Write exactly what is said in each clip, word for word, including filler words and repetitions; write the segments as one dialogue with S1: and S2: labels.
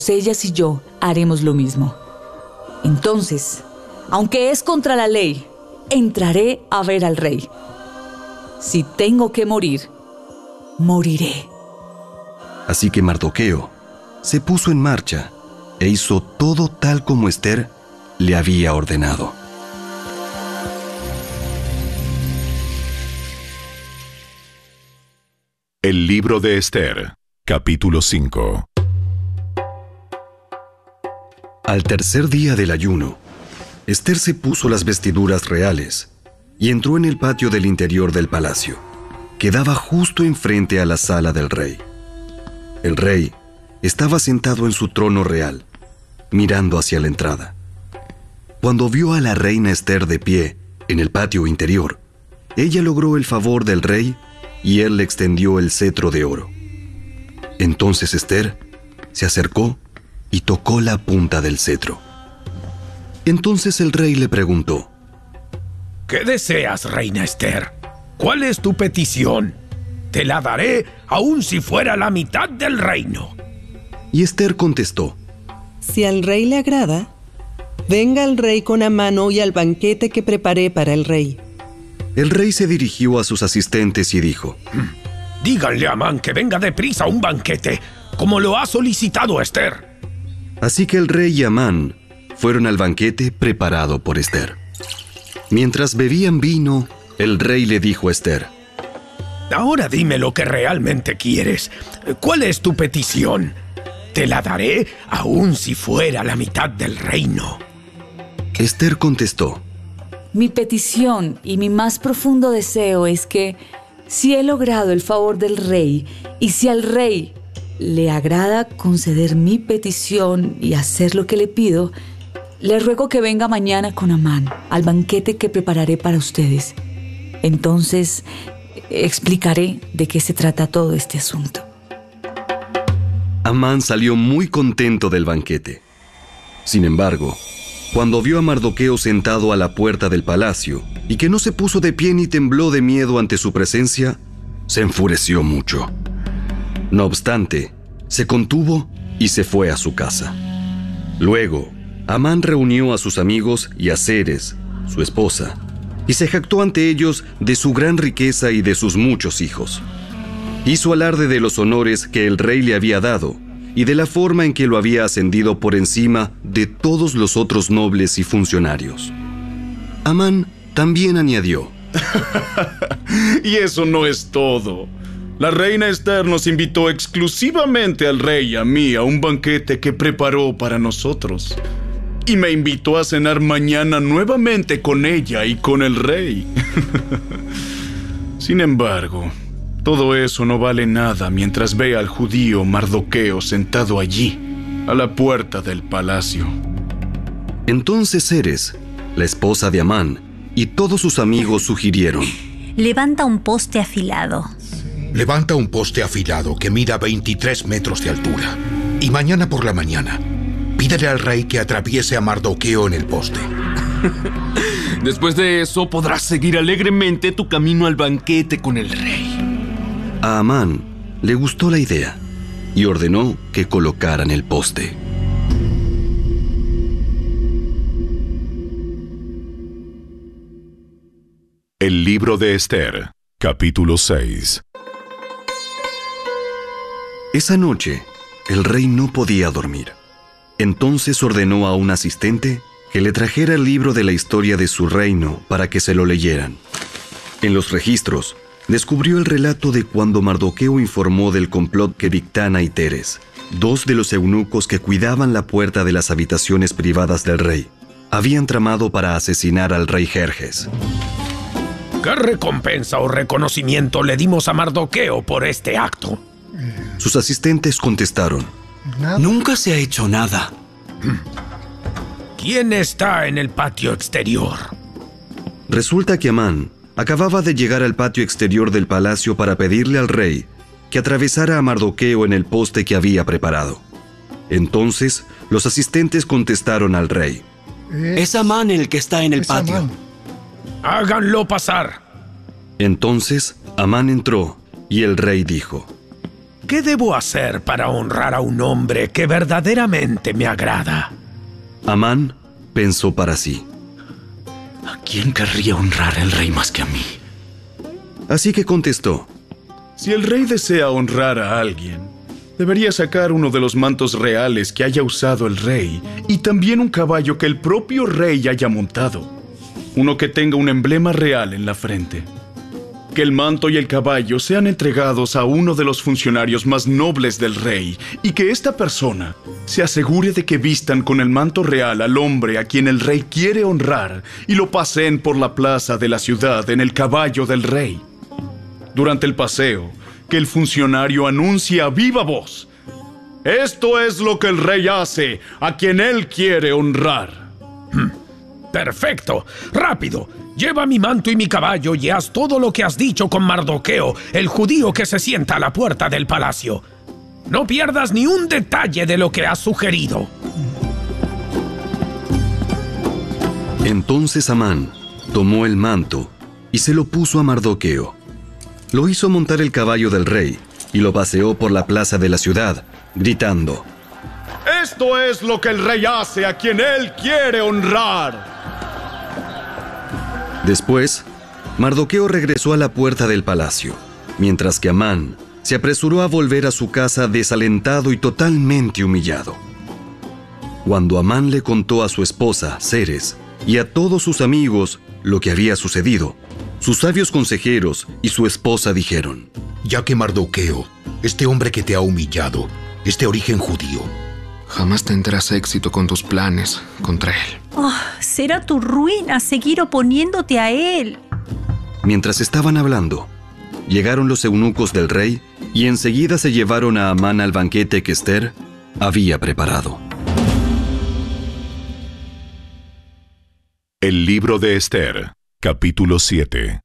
S1: ellas y yo haremos lo mismo. Entonces, aunque es contra la ley, entraré a ver al rey. Si tengo que morir, moriré.
S2: Así que Mardoqueo se puso en marcha e hizo todo tal como Ester le había ordenado.
S3: El libro de Ester, capítulo cinco.
S2: Al tercer día del ayuno, Ester se puso las vestiduras reales y entró en el patio del interior del palacio, que daba justo enfrente a la sala del rey. El rey estaba sentado en su trono real, mirando hacia la entrada. Cuando vio a la reina Ester de pie en el patio interior, ella logró el favor del rey y él le extendió el cetro de oro. Entonces Ester se acercó y tocó la punta del cetro. Entonces el rey le preguntó:
S4: ¿Qué deseas, reina Ester? ¿Cuál es tu petición? Te la daré, aun si fuera la mitad del reino.
S2: Y Ester contestó:
S5: Si al rey le agrada, venga el rey con Amán hoy al banquete que preparé para el rey.
S2: El rey se dirigió a sus asistentes y dijo:
S4: Díganle a Amán que venga deprisa a un banquete, como lo ha solicitado Ester.
S2: Así que el rey y Amán fueron al banquete preparado por Ester. Mientras bebían vino, el rey le dijo a Ester:
S4: Ahora dime lo que realmente quieres. ¿Cuál es tu petición? Te la daré, aun si fuera la mitad del reino.
S2: Ester contestó:
S1: Mi petición y mi más profundo deseo es que, si he logrado el favor del rey, y si al rey le agrada conceder mi petición y hacer lo que le pido, le ruego que venga mañana con Amán al banquete que prepararé para ustedes. Entonces explicaré de qué se trata todo este asunto.
S2: Amán salió muy contento del banquete. Sin embargo, cuando vio a Mardoqueo sentado a la puerta del palacio y que no se puso de pie ni tembló de miedo ante su presencia, se enfureció mucho. No obstante, se contuvo y se fue a su casa. Luego, Amán reunió a sus amigos y a Zeres, su esposa, y se jactó ante ellos de su gran riqueza y de sus muchos hijos. Hizo alarde de los honores que el rey le había dado y de la forma en que lo había ascendido por encima de todos los otros nobles y funcionarios. Amán también añadió:
S6: Y eso no es todo. La reina Ester nos invitó exclusivamente al rey y a mí a un banquete que preparó para nosotros. Y me invitó a cenar mañana nuevamente con ella y con el rey. Sin embargo, todo eso no vale nada mientras ve al judío Mardoqueo sentado allí, a la puerta del palacio.
S2: Entonces Zeres, la esposa de Amán, y todos sus amigos sugirieron:
S7: Levanta un poste afilado.
S8: Levanta un poste afilado que mida veintitrés metros de altura. Y mañana por la mañana, pídele al rey que atraviese a Mardoqueo en el poste.
S9: Después de eso, podrás seguir alegremente tu camino al banquete con el rey.
S2: A Amán le gustó la idea y ordenó que colocaran el poste.
S3: El libro de Ester, capítulo seis.
S2: Esa noche, el rey no podía dormir. Entonces ordenó a un asistente que le trajera el libro de la historia de su reino para que se lo leyeran. En los registros, descubrió el relato de cuando Mardoqueo informó del complot que Bigtana y Teres, dos de los eunucos que cuidaban la puerta de las habitaciones privadas del rey, habían tramado para asesinar al rey Jerjes.
S4: ¿Qué recompensa o reconocimiento le dimos a Mardoqueo por este acto?
S2: Sus asistentes contestaron:
S10: Nada.
S9: Nunca se ha hecho nada.
S4: ¿Quién está en el patio exterior?
S2: Resulta que Amán acababa de llegar al patio exterior del palacio para pedirle al rey que atravesara a Mardoqueo en el poste que había preparado. Entonces, los asistentes contestaron al rey:
S9: Es Amán el que está en el patio.
S10: Amán.
S4: Háganlo pasar.
S2: Entonces, Amán entró y el rey dijo:
S4: ¿qué debo hacer para honrar a un hombre que verdaderamente me agrada?
S2: Amán pensó para sí:
S9: ¿a quién querría honrar el rey más que a mí?
S2: Así que contestó:
S6: si el rey desea honrar a alguien, debería sacar uno de los mantos reales que haya usado el rey y también un caballo que el propio rey haya montado, uno que tenga un emblema real en la frente. Que el manto y el caballo sean entregados a uno de los funcionarios más nobles del rey y que esta persona se asegure de que vistan con el manto real al hombre a quien el rey quiere honrar y lo paseen por la plaza de la ciudad en el caballo del rey. Durante el paseo, que el funcionario anuncie a viva voz: esto es lo que el rey hace a quien él quiere honrar.
S4: Perfecto. Rápido. Lleva mi manto y mi caballo y haz todo lo que has dicho con Mardoqueo, el judío que se sienta a la puerta del palacio. No pierdas ni un detalle de lo que has sugerido.
S2: Entonces Amán tomó el manto y se lo puso a Mardoqueo. Lo hizo montar el caballo del rey y lo paseó por la plaza de la ciudad, gritando:
S6: esto es lo que el rey hace a quien él quiere honrar.
S2: Después, Mardoqueo regresó a la puerta del palacio, mientras que Amán se apresuró a volver a su casa desalentado y totalmente humillado. Cuando Amán le contó a su esposa, Zeres, y a todos sus amigos lo que había sucedido, sus sabios consejeros y su esposa dijeron:
S8: ya que Mardoqueo, este hombre que te ha humillado, es de origen judío,
S9: jamás tendrás éxito con tus planes contra él.
S7: Oh, será tu ruina seguir oponiéndote a él.
S2: Mientras estaban hablando, llegaron los eunucos del rey y enseguida se llevaron a Amán al banquete que Ester había preparado.
S3: El libro de Ester, capítulo siete.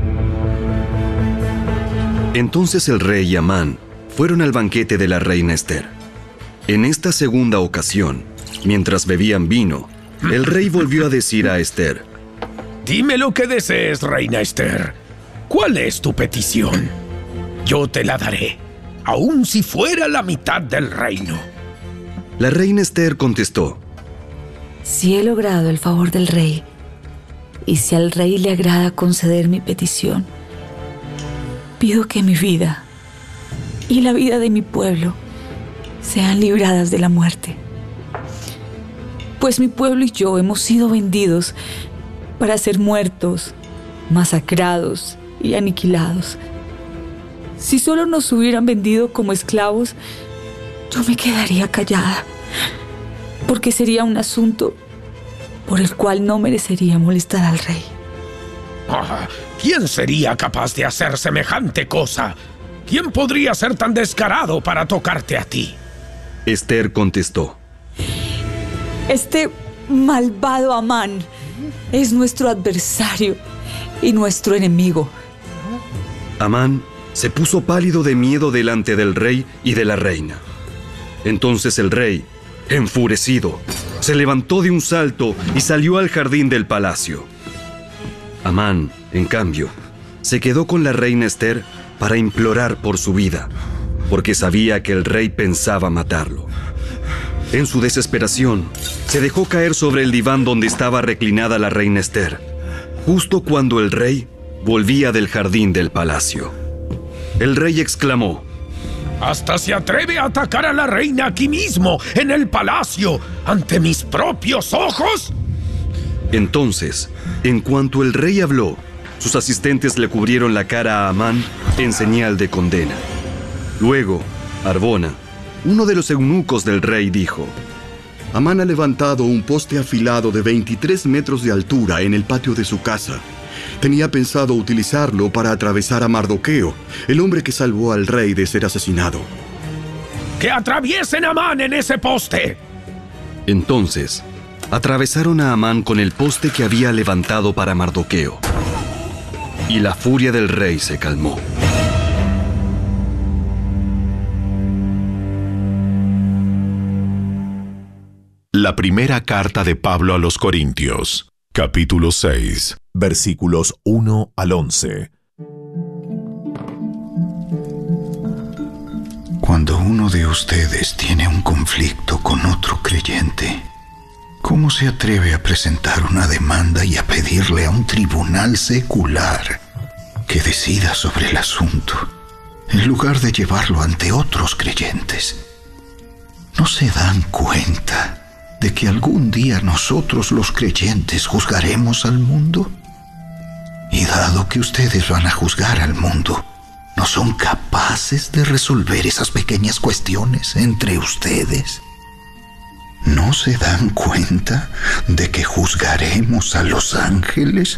S2: Entonces el rey y Amán fueron al banquete de la reina Ester. En esta segunda ocasión, mientras bebían vino, el rey volvió a decir a Ester:
S4: dime lo que desees, reina Ester. ¿Cuál es tu petición? Yo te la daré, aun si fuera la mitad del reino.
S2: La reina Ester contestó:
S1: si he logrado el favor del rey, y si al rey le agrada conceder mi petición, pido que mi vida y la vida de mi pueblo sean libradas de la muerte. Pues mi pueblo y yo hemos sido vendidos para ser muertos, masacrados y aniquilados. Si solo nos hubieran vendido como esclavos, yo me quedaría callada, porque sería un asunto por el cual no merecería molestar al rey.
S4: Ah, ¿quién sería capaz de hacer semejante cosa? ¿Quién podría ser tan descarado para tocarte a ti?
S2: Ester contestó:
S1: este malvado Amán es nuestro adversario y nuestro enemigo.
S2: Amán se puso pálido de miedo delante del rey y de la reina. Entonces el rey, enfurecido, se levantó de un salto y salió al jardín del palacio. Amán, en cambio, se quedó con la reina Ester para implorar por su vida, porque sabía que el rey pensaba matarlo. En su desesperación, se dejó caer sobre el diván donde estaba reclinada la reina Ester, justo cuando el rey volvía del jardín del palacio. El rey exclamó:
S4: ¡hasta se atreve a atacar a la reina aquí mismo, en el palacio, ante mis propios ojos!
S2: Entonces, en cuanto el rey habló, sus asistentes le cubrieron la cara a Amán en señal de condena. Luego, Arbona, uno de los eunucos del rey, dijo:
S10: Amán ha levantado un poste afilado de veintitrés metros de altura en el patio de su casa. Tenía pensado utilizarlo para atravesar a Mardoqueo, el hombre que salvó al rey de ser asesinado.
S4: ¡Que atraviesen a Amán en ese poste!
S2: Entonces, atravesaron a Amán con el poste que había levantado para Mardoqueo. Y la furia del rey se calmó.
S3: La primera carta de Pablo a los Corintios, capítulo seis,
S11: versículos uno al once.
S8: Cuando uno de ustedes tiene un conflicto con otro creyente, ¿cómo se atreve a presentar una demanda y a pedirle a un tribunal secular que decida sobre el asunto, en lugar de llevarlo ante otros creyentes? ¿No se dan cuenta de que algún día nosotros los creyentes juzgaremos al mundo? Y dado que ustedes van a juzgar al mundo, ¿no son capaces de resolver esas pequeñas cuestiones entre ustedes? ¿No se dan cuenta de que juzgaremos a los ángeles?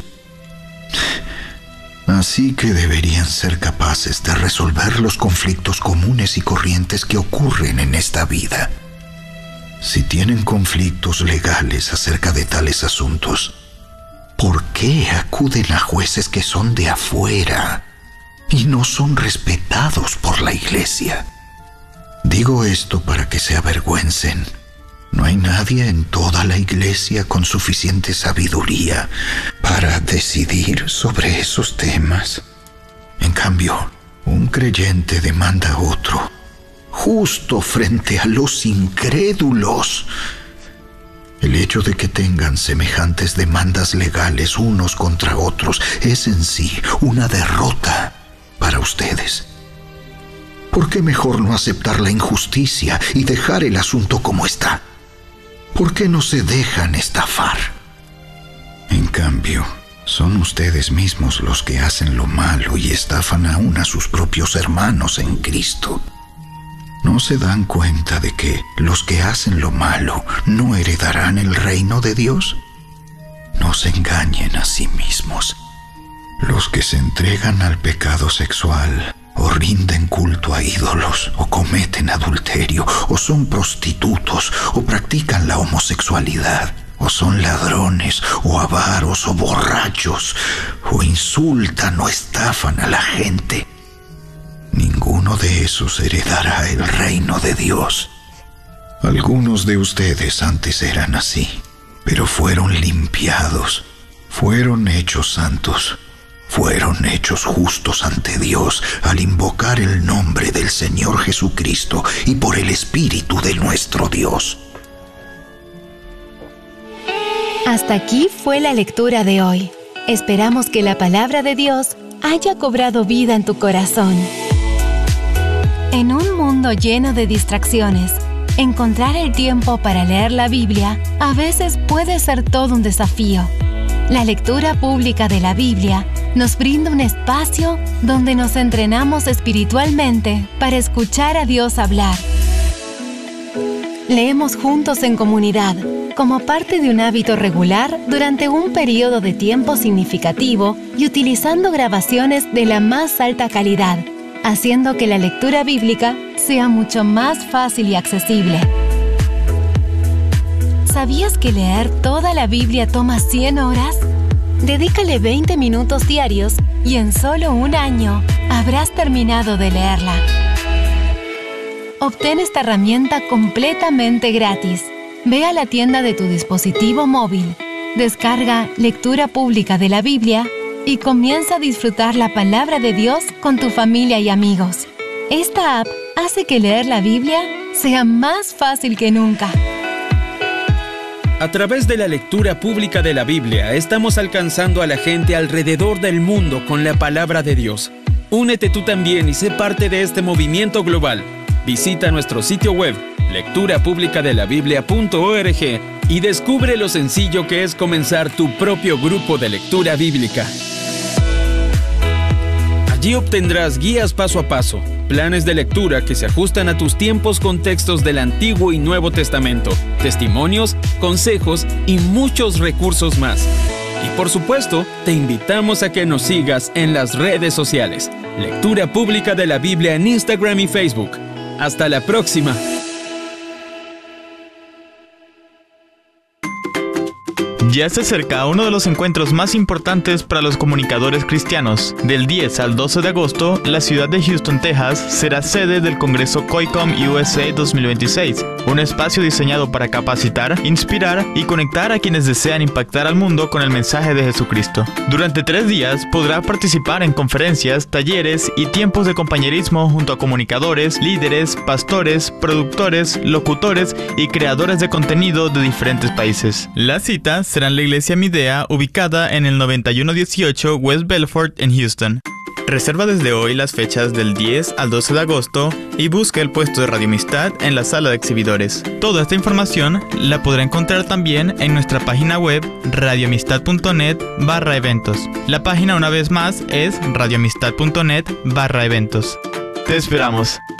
S8: Así que deberían ser capaces de resolver los conflictos comunes y corrientes que ocurren en esta vida. Si tienen conflictos legales acerca de tales asuntos, ¿por qué acuden a jueces que son de afuera y no son respetados por la iglesia? Digo esto para que se avergüencen. No hay nadie en toda la iglesia con suficiente sabiduría para decidir sobre esos temas. En cambio, un creyente demanda a otro, justo frente a los incrédulos. El hecho de que tengan semejantes demandas legales unos contra otros es en sí una derrota para ustedes. ¿Por qué mejor no aceptar la injusticia y dejar el asunto como está? ¿Por qué no se dejan estafar? En cambio, son ustedes mismos los que hacen lo malo y estafan aún a sus propios hermanos en Cristo. ¿No se dan cuenta de que los que hacen lo malo no heredarán el reino de Dios? No se engañen a sí mismos. Los que se entregan al pecado sexual, o rinden culto a ídolos, o cometen adulterio, o son prostitutos, o practican la homosexualidad, o son ladrones, o avaros, o borrachos, o insultan o estafan a la gente, ninguno de esos heredará el reino de Dios. Algunos de ustedes antes eran así, pero fueron limpiados, fueron hechos santos, fueron hechos justos ante Dios al invocar el nombre del Señor Jesucristo y por el Espíritu de nuestro Dios.
S11: Hasta aquí fue la lectura de hoy. Esperamos que la palabra de Dios haya cobrado vida en tu corazón. En un mundo lleno de distracciones, encontrar el tiempo para leer la Biblia a veces puede ser todo un desafío. La lectura pública de la Biblia nos brinda un espacio donde nos entrenamos espiritualmente para escuchar a Dios hablar. Leemos juntos en comunidad, como parte de un hábito regular durante un periodo de tiempo significativo y utilizando grabaciones de la más alta calidad, haciendo que la lectura bíblica sea mucho más fácil y accesible. ¿Sabías que leer toda la Biblia toma cien horas? Dedícale veinte minutos diarios y en solo un año habrás terminado de leerla. Obtén esta herramienta completamente gratis. Ve a la tienda de tu dispositivo móvil, descarga Lectura Pública de la Biblia y comienza a disfrutar la palabra de Dios con tu familia y amigos. Esta app hace que leer la Biblia sea más fácil que nunca.
S12: A través de la lectura pública de la Biblia, estamos alcanzando a la gente alrededor del mundo con la palabra de Dios. Únete tú también y sé parte de este movimiento global. Visita nuestro sitio web, lectura pública de la biblia punto org, y descubre lo sencillo que es comenzar tu propio grupo de lectura bíblica. Allí obtendrás guías paso a paso, planes de lectura que se ajustan a tus tiempos con textos del Antiguo y Nuevo Testamento, testimonios, consejos y muchos recursos más. Y por supuesto, te invitamos a que nos sigas en las redes sociales. Lectura Pública de la Biblia en Instagram y Facebook. ¡Hasta la próxima!
S13: Ya se acerca uno de los encuentros más importantes para los comunicadores cristianos. Del diez al doce de agosto, la ciudad de Houston, Texas, será sede del Congreso COICOM U S A dos mil veintiséis. un espacio diseñado para capacitar, inspirar y conectar a quienes desean impactar al mundo con el mensaje de Jesucristo. Durante tres días podrá participar en conferencias, talleres y tiempos de compañerismo junto a comunicadores, líderes, pastores, productores, locutores y creadores de contenido de diferentes países. La cita será en la iglesia Midea, ubicada en el noventa y uno dieciocho West Belfort en Houston. Reserva desde hoy las fechas del diez al doce de agosto y busca el puesto de Radio Amistad en la sala de exhibidores. Toda esta información la podrá encontrar también en nuestra página web radioamistad.net barra eventos. La página una vez más es radioamistad.net barra eventos. Te esperamos.